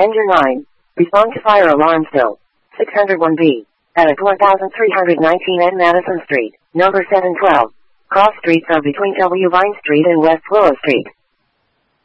Engine 9. Respond to fire alarm still. 601B. At 1319 N Madison Street, number 712. Cross streets are between W. Vine Street and West Willow Street.